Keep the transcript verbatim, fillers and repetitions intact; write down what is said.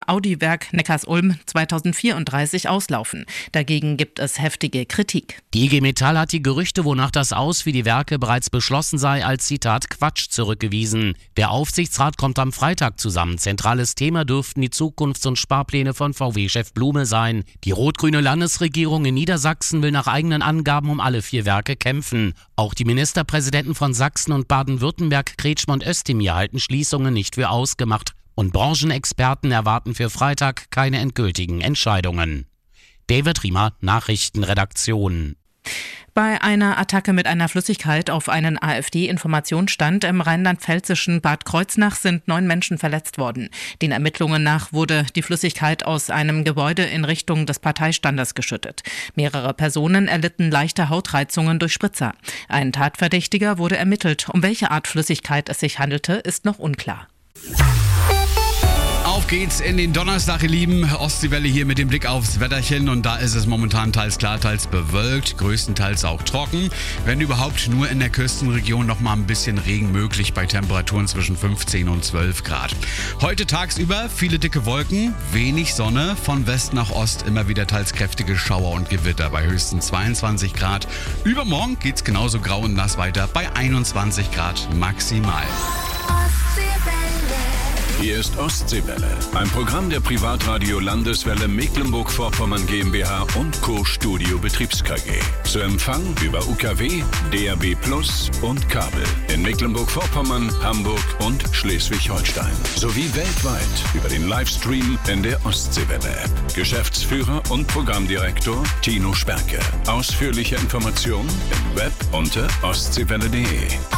Audi-Werk Neckarsulm zweitausendvierunddreißig auslaufen. Dagegen gibt es heftige Kritik. Die I G Metall hat die Gerüchte, wonach das Aus für die Werke bereits beschlossen sei, als Zitat Quatsch zurückgewiesen. Der Aufsichtsrat kommt am Freitag zusammen. Zentrales Thema dürften die Zukunfts- und Sparpläne von V W-Chef Blume sein. Die rot-grüne Landesregierung in Niedersachsen will nach eigenen Angaben um alle vier Werke kämpfen. Auch die Ministerpräsidenten von Sachsen und Baden-Württemberg, Kretschmer und Özdemir, halten Schließungen nicht für ausgemacht. Und Branchenexperten erwarten für Freitag keine endgültigen Entscheidungen. David Riemer, Nachrichtenredaktion. Bei einer Attacke mit einer Flüssigkeit auf einen AfD-Informationsstand im rheinland-pfälzischen Bad Kreuznach sind neun Menschen verletzt worden. Den Ermittlungen nach wurde die Flüssigkeit aus einem Gebäude in Richtung des Parteistandes geschüttet. Mehrere Personen erlitten leichte Hautreizungen durch Spritzer. Ein Tatverdächtiger wurde ermittelt. Um welche Art Flüssigkeit es sich handelte, ist noch unklar. Auf geht's in den Donnerstag, ihr Lieben. Ostseewelle hier mit dem Blick aufs Wetterchen. Und da ist es momentan teils klar, teils bewölkt, größtenteils auch trocken. Wenn überhaupt nur in der Küstenregion noch mal ein bisschen Regen möglich bei Temperaturen zwischen fünfzehn und zwölf Grad. Heute tagsüber viele dicke Wolken, wenig Sonne. Von West nach Ost immer wieder teils kräftige Schauer und Gewitter bei höchstens zweiundzwanzig Grad. Übermorgen geht's genauso grau und nass weiter bei einundzwanzig Grad maximal. Hier ist Ostseewelle, ein Programm der Privatradio Landeswelle Mecklenburg-Vorpommern GmbH und Co. Studio Betriebs K G. Zu Empfang über U K W, D A B Plus und Kabel in Mecklenburg-Vorpommern, Hamburg und Schleswig-Holstein. Sowie weltweit über den Livestream in der Ostseewelle-App. Geschäftsführer und Programmdirektor Tino Sperke. Ausführliche Informationen im Web unter ostseewelle punkt de.